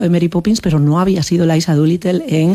de Mary Poppins, pero no había sido Liza Doolittle en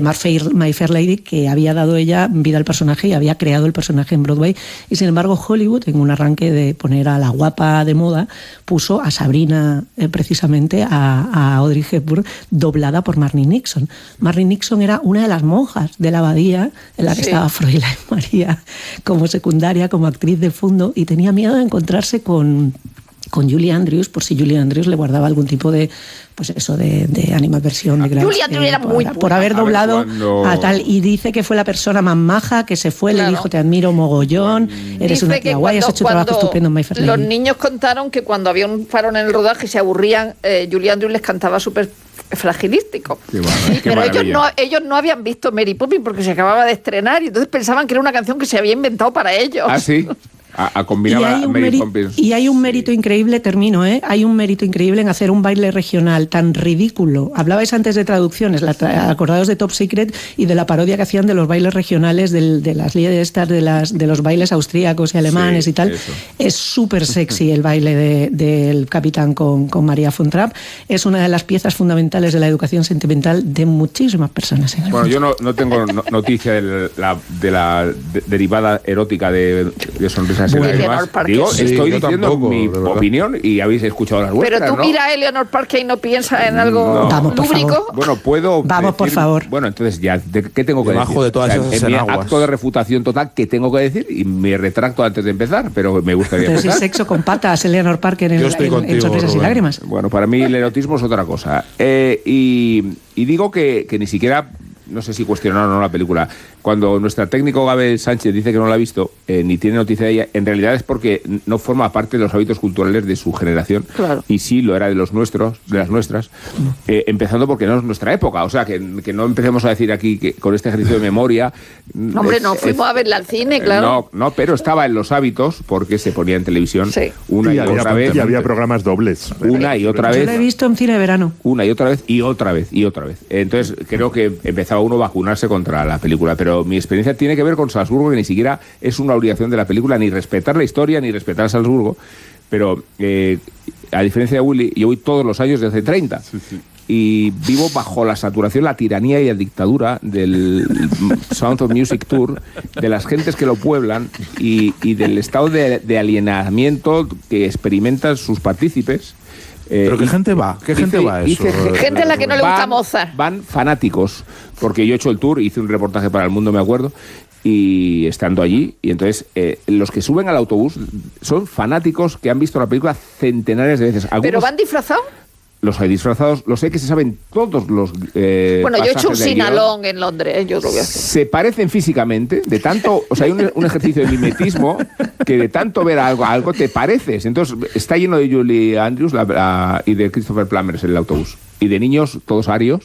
My Fair Lady, que había dado ella vida al personaje y había creado el personaje en Broadway. Y sin embargo Hollywood, en un arranque de poner a la guapa de moda, puso a Sabrina, precisamente a Audrey Hepburn, doblada por Marni Nixon. Marni Nixon era una de las monjas de la abadía en la que estaba Fräulein María como secundaria, como actriz de fondo, y tenía miedo de encontrarse con Julie Andrews, por si Julie Andrews le guardaba algún tipo de, pues eso, de animadversión. Julie Andrews era muy por haber doblado a tal, y dice que fue la persona más maja, que se fue, le dijo: te admiro mogollón, eres una tía guay, has hecho un trabajo estupendo en My Fair Lady. Los niños contaron que cuando había un parón en el rodaje y se aburrían, Julie Andrews les cantaba súper fragilístico. Pero ellos no habían visto Mary Poppins porque se acababa de estrenar y entonces pensaban que era una canción que se había inventado para ellos. ¿Ah, sí? A combinar a Mary Poppins. Y hay un mérito increíble, hay un mérito increíble en hacer un baile regional tan ridículo. Hablabais antes de traducciones, acordados de Top Secret y de la parodia que hacían de los bailes regionales, de las líderes estas, de los bailes austríacos y alemanes y tal. Eso. Es súper sexy el baile del Capitán con María von Trapp. Es una de las piezas fundamentales de la educación sentimental de muchísimas personas. Bueno, yo no tengo noticia de la derivada erótica de Sonrisas. Digo, estoy diciendo mi opinión y habéis escuchado las vuestras. Pero tú mira a Eleanor Parker y no piensas en algo lúbrico. Bueno, puedo. Vamos, por favor. Bueno, entonces ya, ¿qué tengo que Debajo decir? De todas esas en mi acto de refutación total, ¿qué tengo que decir? Y me retracto antes de empezar, pero me gustaría pero empezar. si sexo con patas, Eleanor Parker en Sonrisas y Lágrimas. Bueno, para mí el erotismo es otra cosa. Y digo que ni siquiera, no sé si cuestionaron o no la película. Cuando nuestra técnico Gabe Sánchez dice que no la ha visto, ni tiene noticia de ella, en realidad es porque no forma parte de los hábitos culturales de su generación. Claro. Y sí lo era de los nuestros, de las nuestras, empezando porque no es nuestra época. O sea, que no empecemos a decir aquí que con este ejercicio de memoria... No, hombre, fuimos a verla al cine, claro. No, pero estaba en los hábitos porque se ponía en televisión una y otra vez. Y había programas dobles. Una y otra vez. Yo la he visto en cine de verano. Una y otra vez y otra vez y otra vez. Entonces creo que empezaba uno a vacunarse contra la película, pero mi experiencia tiene que ver con Salzburgo, que ni siquiera es una obligación de la película, ni respetar la historia, ni respetar a Salzburgo, pero a diferencia de Willy, yo voy todos los años desde 30. Sí. Y vivo bajo la saturación, la tiranía y la dictadura del Sound of Music Tour, de las gentes que lo pueblan y del estado de alienamiento que experimentan sus partícipes. ¿Pero qué gente va? ¿Qué gente va a eso? Gente a la que no le gusta Mozart. Van fanáticos, porque yo he hecho el tour, hice un reportaje para El Mundo, me acuerdo, y estando allí, y entonces los que suben al autobús son fanáticos que han visto la película centenares de veces. ¿Pero van disfrazados? Los hay disfrazados, los hay que se saben todos los bueno, yo he hecho un sinalón en Londres, yo lo voy a hacer. Se parecen físicamente, de tanto, o sea, hay un ejercicio de mimetismo que de tanto ver algo te pareces. Entonces, está lleno de Julie Andrews y de Christopher Plummer en el autobús. Y de niños, todos arios.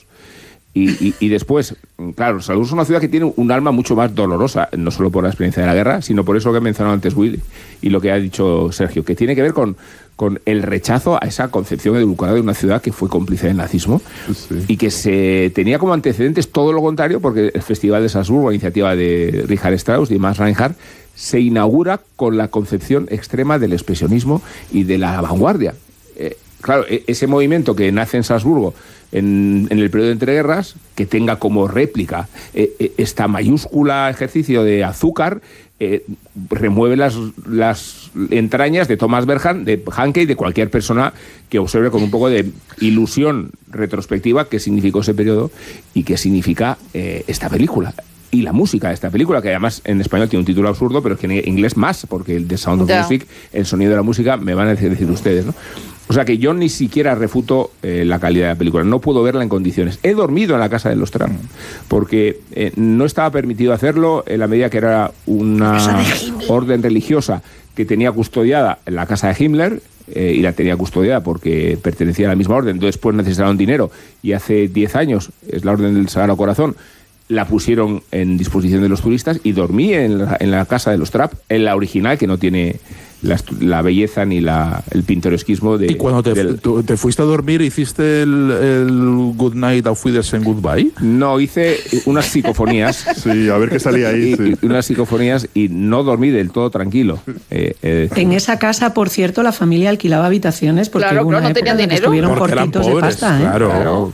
Y después, claro, Salzburgo es una ciudad que tiene un alma mucho más dolorosa, no solo por la experiencia de la guerra, sino por eso que ha mencionado antes Willy y lo que ha dicho Sergio, que tiene que ver con el rechazo a esa concepción edulcorada de una ciudad que fue cómplice del nazismo y que se tenía como antecedentes todo lo contrario, porque el Festival de Salzburgo, a iniciativa de Richard Strauss y Max Reinhardt, se inaugura con la concepción extrema del expresionismo y de la vanguardia. Claro, ese movimiento que nace en Salzburgo en el periodo de entreguerras, que tenga como réplica esta mayúscula ejercicio de Azúcar, remueve las entrañas de Thomas Berhan, de Hanke y de cualquier persona que observe con un poco de ilusión retrospectiva qué significó ese periodo y qué significa esta película. Y la música de esta película, que además en español tiene un título absurdo, pero es que en inglés más, porque el The Sound of Music, el sonido de la música, me van a decir ustedes, ¿no? O sea que yo ni siquiera refuto la calidad de la película, no puedo verla en condiciones. He dormido en la casa de los Trapp, porque no estaba permitido hacerlo en la medida que era una orden religiosa que tenía custodiada en la casa de Himmler, y la tenía custodiada porque pertenecía a la misma orden. Después necesitaron dinero, y hace 10 años, es la Orden del Sagrado Corazón, la pusieron en disposición de los turistas y dormí en la casa de los Trapp, en la original, que no tiene la belleza ni el pintoresquismo de... ¿Y cuando te fuiste a dormir hiciste el Good Night Auf Wiedersehen Goodbye? No, hice unas psicofonías. Sí, a ver qué salía ahí. Unas psicofonías y no dormí del todo tranquilo. En esa casa, por cierto, la familia alquilaba habitaciones porque claro, hubo una no tenían dinero. Estuvieron porque cortitos eran pobres, de pasta. Claro.